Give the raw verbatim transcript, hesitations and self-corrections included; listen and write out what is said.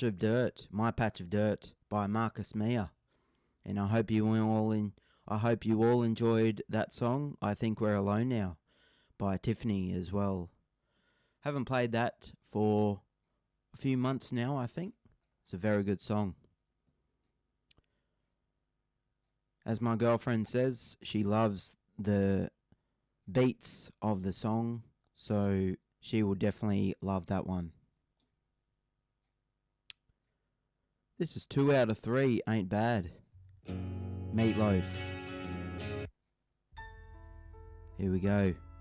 Patch of Dirt, My Patch of Dirt by Marcus Mia. And I hope you all in I hope you all enjoyed that song. I Think We're Alone Now by Tiffany as well. Haven't played that for a few months now, I think. It's a very good song. As my girlfriend says, she loves the beats of the song, so she will definitely love that one. This is two out of three, ain't bad. Meatloaf. Here we go.